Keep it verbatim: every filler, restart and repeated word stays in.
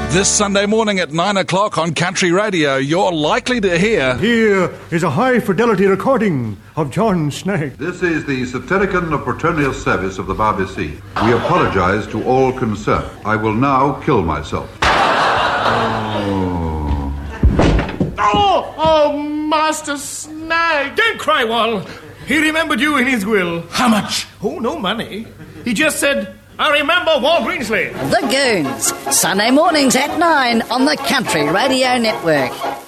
This Sunday morning at nine o'clock on Country Radio, you're likely to hear... Here is a high-fidelity recording of John Snag. This is the Septericon of Paternial Service of the B B C. We apologise to all concerned. I will now kill myself. Oh, oh, oh Master Snag. Don't cry, Wal. He remembered you in his will. How much? Oh, no money. He just said... I remember Wal Greensley. The Goons, Sunday mornings at nine on the Country Radio Network.